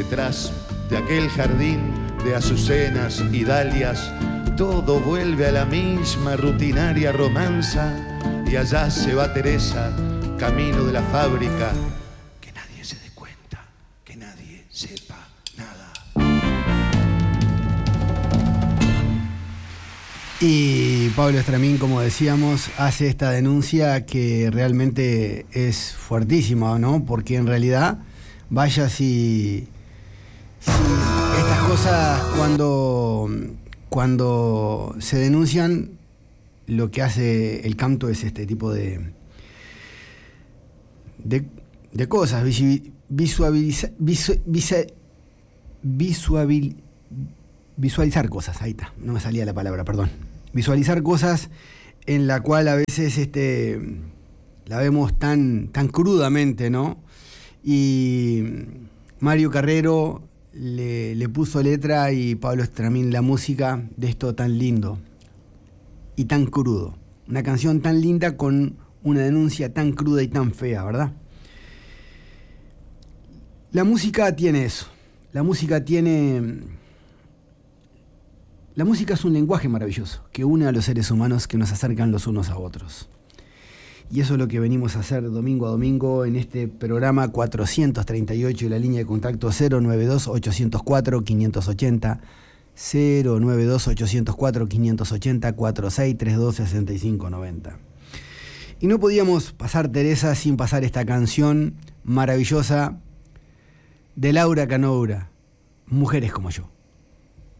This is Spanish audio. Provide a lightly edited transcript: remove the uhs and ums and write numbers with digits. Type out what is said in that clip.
Detrás de aquel jardín de azucenas y dalias, todo vuelve a la misma rutinaria romanza, y allá se va Teresa, camino de la fábrica. Que nadie se dé cuenta, que nadie sepa nada. Y Pablo Estramín, como decíamos, hace esta denuncia que realmente es fuertísima, ¿no? Porque en realidad, vaya si estas cosas cuando se denuncian, lo que hace el canto es este tipo de cosas, visualizar cosas, ahí está, no me salía la palabra, perdón. Visualizar cosas en la cual a veces la vemos tan crudamente, ¿no? Y Mario Carrero le puso letra y Pablo Estramín la música de esto tan lindo y tan crudo. Una canción tan linda con una denuncia tan cruda y tan fea, ¿verdad? La música tiene eso. La música es un lenguaje maravilloso que une a los seres humanos, que nos acercan los unos a otros. Y eso es lo que venimos a hacer domingo a domingo en este programa 438 y la línea de contacto 092-804-580, 092-804-580, 4632-6590. Y no podíamos pasar, Teresa, sin pasar esta canción maravillosa de Laura Canoura, Mujeres como yo.